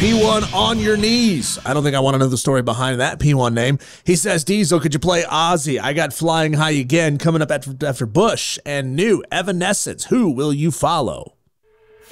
P1 on your knees. I don't think I want to know the story behind that P1 name. He says, Diesel, could you play Ozzy? I got Flying High Again coming up after Bush and new Evanescence. Who will you follow?